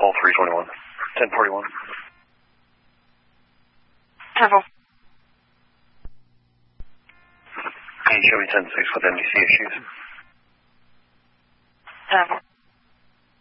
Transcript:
all 321. 1041. Careful. Can you show me 10-6 with MDC issues? Careful.